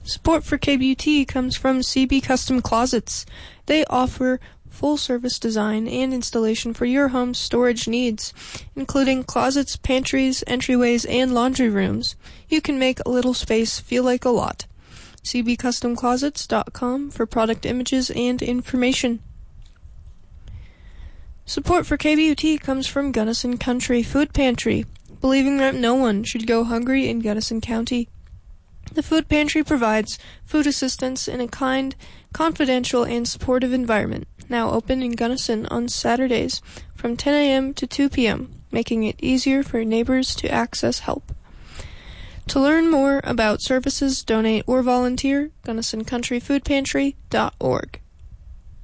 Support for KBUT comes from CB Custom Closets. They offer full-service design and installation for your home's storage needs, including closets, pantries, entryways, and laundry rooms. You can make a little space feel like a lot. cbcustomclosets.com for product images and information. Support for KBUT comes from Gunnison Country Food Pantry, believing that no one should go hungry in Gunnison County. The food pantry provides food assistance in a kind, confidential, and supportive environment, now open in Gunnison on Saturdays from 10 a.m. to 2 p.m., making it easier for neighbors to access help. To learn more about services, donate, or volunteer, GunnisonCountryFoodPantry.org.